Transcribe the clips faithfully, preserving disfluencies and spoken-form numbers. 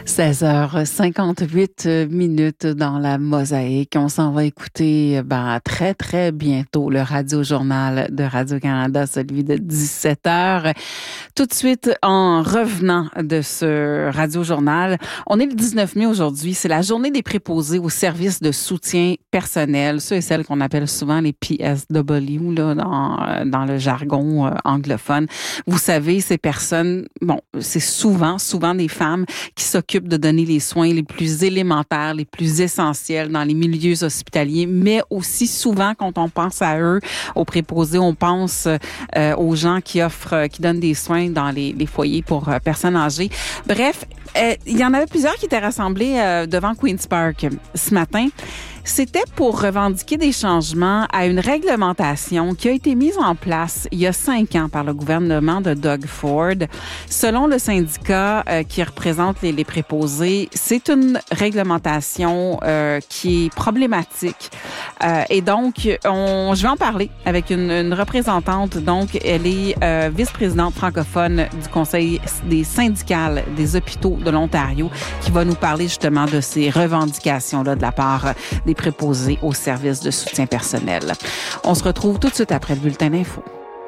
seize heures cinquante-huit minutes dans la mosaïque. On s'en va écouter ben, très, très bientôt le radio-journal de Radio-Canada, celui de dix-sept heures. Tout de suite, en revenant de ce radio-journal, on est le dix-neuf mai aujourd'hui. C'est la journée des préposés aux services de soutien personnel, ceux et celles qu'on appelle souvent les P S W là, dans, dans le jargon euh, anglophone. Vous savez, ces personnes, bon, c'est souvent, souvent des femmes qui s'occupent de donner les soins les plus élémentaires, les plus essentiels dans les milieux hospitaliers, mais aussi souvent quand on pense à eux, aux préposés, on pense euh, aux gens qui offrent, qui donnent des soins dans les, les foyers pour euh, personnes âgées. Bref, euh, il y en avait plusieurs qui étaient rassemblés euh, devant Queen's Park ce matin. C'était pour revendiquer des changements à une réglementation qui a été mise en place il y a cinq ans par le gouvernement de Doug Ford. Selon le syndicat euh, qui représente les, les préposés, c'est une réglementation euh, qui est problématique. Euh, et donc, on, je vais en parler avec une, une représentante. Donc, elle est euh, vice-présidente francophone du Conseil des syndicales des hôpitaux de l'Ontario, qui va nous parler justement de ces revendications-là de la part des préposés au service de soutien personnel. On se retrouve tout de suite après le bulletin d'info.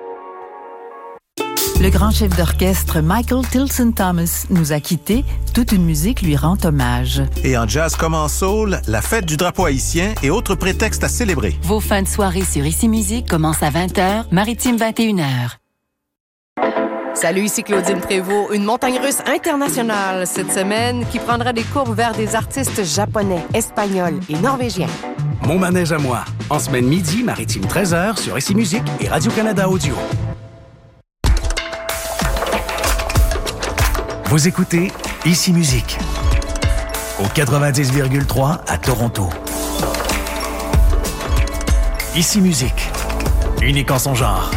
Le grand chef d'orchestre Michael Tilson Thomas nous a quittés. Toute une musique lui rend hommage. Et en jazz comme en soul, la fête du drapeau haïtien et autres prétextes à célébrer. Vos fins de soirée sur Ici Musique commencent à vingt heures, Maritime vingt et une heures. Salut, ici Claudine Prévost, une montagne russe internationale cette semaine qui prendra des courbes vers des artistes japonais, espagnols et norvégiens. Mon manège à moi, en semaine midi, Maritime treize heures sur Ici Musique et Radio-Canada Audio. Vous écoutez Ici Musique au quatre-vingt-dix virgule trois à Toronto. Ici Musique, unique en son genre.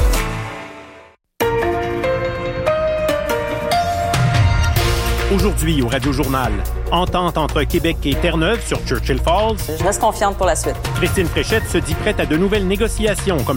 Aujourd'hui, au Radio-Journal, entente entre Québec et Terre-Neuve sur Churchill Falls. Je reste confiante pour la suite. Christine Fréchette se dit prête à de nouvelles négociations comme